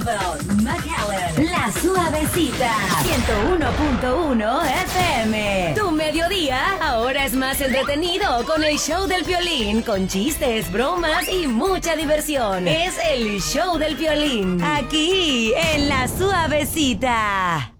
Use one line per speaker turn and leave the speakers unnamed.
Bethel, McAllen, La Suavecita, 101.1 FM. Tu mediodía ahora es más entretenido con el show del Piolín, con chistes, bromas y mucha diversión. Es el show del Piolín, aquí en La Suavecita.